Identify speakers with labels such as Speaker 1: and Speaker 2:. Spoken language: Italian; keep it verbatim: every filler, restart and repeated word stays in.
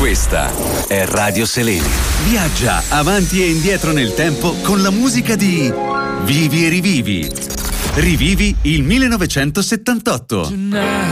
Speaker 1: Questa è Radio Seleni. Viaggia avanti e indietro nel tempo con la musica di Vivi e rivivi. Rivivi il millenovecentosettantotto.